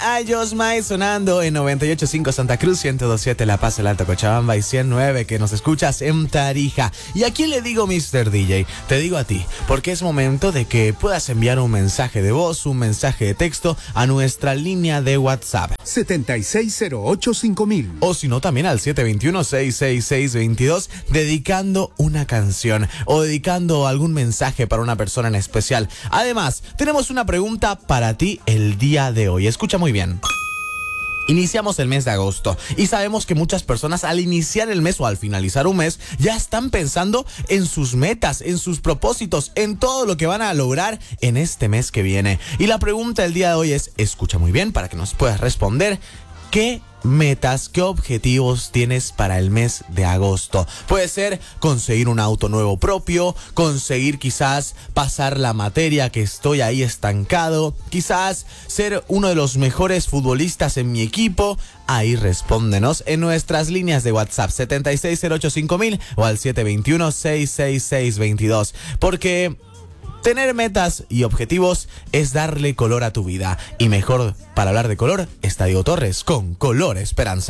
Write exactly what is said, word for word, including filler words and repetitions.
a Yosmay sonando en noventa y ocho punto cinco Santa Cruz, ciento dos punto siete La Paz, el Alto Cochabamba y ciento nueve que nos escuchas en Tarija. ¿Y a quién le digo mister D J? Te digo a ti, porque es momento de que puedas enviar un mensaje de voz, un mensaje de texto a nuestra línea de WhatsApp setenta y seis cero ocho cinco mil. O si no, también al siete dos uno, seis seis seis, dos dos, dedicando una canción o dedicando algún mensaje para una persona en especial. Además, tenemos una pregunta para ti el día de hoy. Escucha muy bien. Iniciamos el mes de agosto y sabemos que muchas personas al iniciar el mes o al finalizar un mes ya están pensando en sus metas, en sus propósitos, en todo lo que van a lograr en este mes que viene. Y la pregunta del día de hoy es, escucha muy bien para que nos puedas responder, ¿qué metas, qué objetivos tienes para el mes de agosto? Puede ser conseguir un auto nuevo propio, conseguir quizás pasar la materia que estoy ahí estancado, quizás ser uno de los mejores futbolistas en mi equipo. Ahí respóndenos en nuestras líneas de WhatsApp setenta y seis cero ocho cinco mil o al siete dos uno, seis seis seis, dos dos, porque tener metas y objetivos es darle color a tu vida. Y mejor para hablar de color está Diego Torres con Color Esperanza.